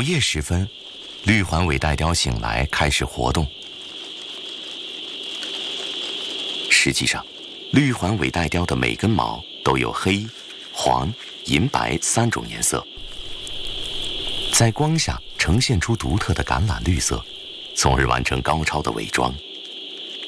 夜时分，绿环尾带雕醒来，开始活动。实际上，绿环尾带雕的每根毛都有黑、黄、银白3种颜色，在光下呈现出独特的橄榄绿色，从而完成高超的伪装。